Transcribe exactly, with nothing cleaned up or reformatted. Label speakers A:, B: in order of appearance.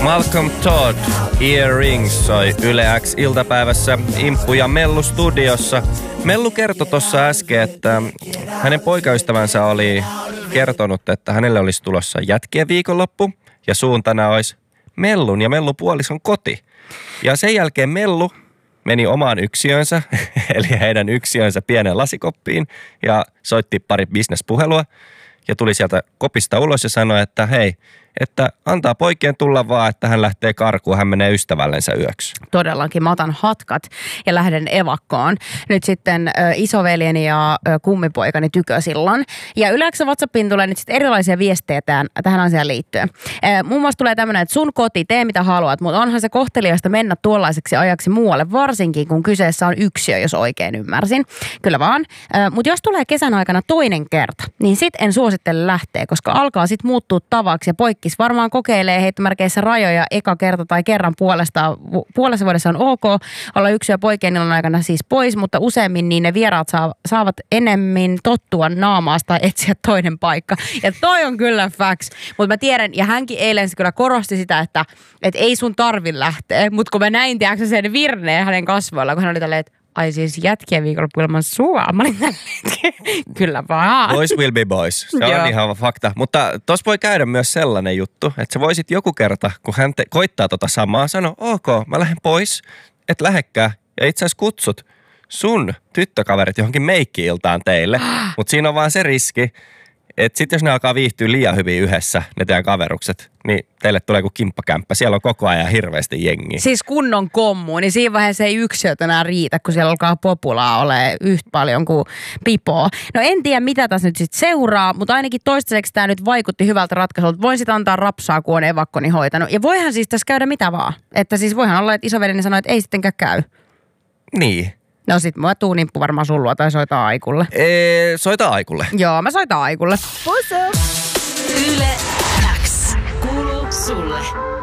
A: Malcolm Todd, Earrings soi Yle X iltapäivässä Imppu ja Mellu studiossa. Mellu kertoi tuossa äsken, että hänen poikaystävänsä oli kertonut, että hänelle olisi tulossa jätkien viikonloppu ja suuntana olisi Mellun ja Mellu-puolison koti. Ja sen jälkeen Mellu meni omaan yksiönsä, eli heidän yksiönsä pieneen lasikoppiin ja soitti pari bisnespuhelua ja tuli sieltä kopista ulos ja sanoi, että hei, että antaa poikien tulla vaan, että hän lähtee karkuun, hän menee ystävällensä yöksi.
B: Todellakin, mä otan hatkat ja lähden evakkoon. Nyt sitten ö, isoveljeni ja ö, kummipoikani tykösillan. Ja yleensä WhatsAppiin tulee nyt sitten erilaisia viestejä tämän, tähän asiaan liittyen. E, muun muassa tulee tämmöinen, että sun koti, tee mitä haluat, mutta onhan se kohteliasta mennä tuollaiseksi ajaksi muualle, varsinkin kun kyseessä on yksiö, jos oikein ymmärsin. Kyllä vaan. E, mutta jos tulee kesän aikana toinen kerta, niin sit en suosittele lähteä, koska alkaa sit muuttua tavaksi ja poikki varmaan kokeilee heittomerkeissä rajoja eka kerta tai kerran puolesta. Puolessa vuodessa on ok olla yksi ja poikien illan aikana siis pois, mutta useimmin niin ne vieraat saa, saavat enemmän tottua naamaasta tai etsiä toinen paikka. Ja toi on kyllä facts. Mutta mä tiedän, ja hänkin eilen se kyllä korosti sitä, että et ei sun tarvi lähteä. Mutta kun mä näin, tiedätkö sen virneen hänen kasvoilla, kun hän oli tälleen, että ai siis jätkien viikonloppu ilman sua. Mä olin kyllä vaan.
A: Boys will be boys. Se on ihan fakta. Mutta tossa voi käydä myös sellainen juttu, että sä voisit joku kerta, kun hän te- koittaa tota samaa, sano, ok, mä lähden pois, et lähekkää. Ja itse asiassa kutsut sun tyttökaverit johonkin meikki-iltaan teille. Mutta siinä on vaan se riski, että sitten jos ne alkaa viihtyä liian hyvin yhdessä, ne teidän kaverukset, niin teille tulee kuin kimppakämppä. Siellä on koko ajan hirveästi jengiä.
B: Siis kunnon kommu, niin siinä vaiheessa ei yksilöt enää riitä, kun siellä alkaa populaa ole yhtä paljon kuin pipoa. No en tiedä, mitä tässä nyt sitten seuraa, mutta ainakin toistaiseksi tämä nyt vaikutti hyvältä ratkaisulta. Voin sitten antaa rapsaa, kun on evakkoni hoitanut. Ja voihan siis tässä käydä mitä vaan. Että siis voihan olla, että isoveljeni sanoi, että ei sittenkään käy.
A: Niin.
B: No sit mä tuun Imppu varmaan sullua tai soitaa Aikulle.
A: Ee, soita Aikulle.
B: Joo, mä soitan Aikulle.
C: Yle X kuuluu sulle.